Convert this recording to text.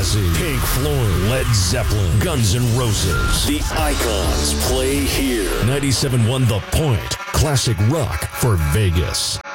Ozzy, Pink Floyd, Led Zeppelin, Guns N' Roses. The icons play here. 97.1 The Point. Classic rock for Vegas.